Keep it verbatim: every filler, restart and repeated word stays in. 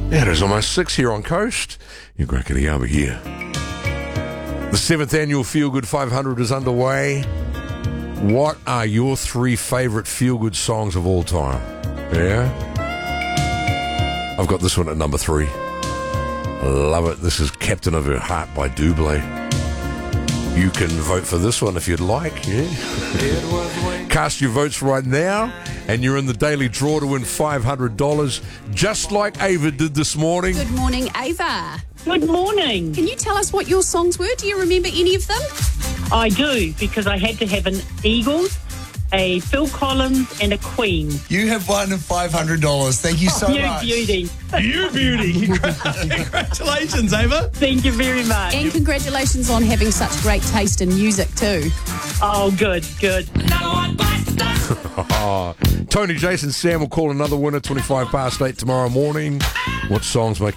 Yeah, it is almost six here on Coast. You're Grackety Yaba here. The seventh annual Feel Good five hundred is underway. What are your three favourite feel-good songs of all time? Yeah? I've got this one at number three. Love it. This is Captain of Her Heart by Doublé. You can vote for this one if you'd like. Yeah? Cast your votes right now, and you're in the daily draw to win five hundred dollars, just like Ava did this morning. Good morning, Ava. Good morning. Can you tell us what your songs were? Do you remember any of them? I do, because I had to have an Eagles, a Phil Collins, and a Queen. You have won five hundred dollars. Thank you so you much. beauty. You beauty. Congratulations, Ava. Thank you very much. And congratulations on having such great taste in music too. Oh, good, good. Oh, Tony, Jason, Sam will call another winner twenty-five past eight tomorrow morning. What songs make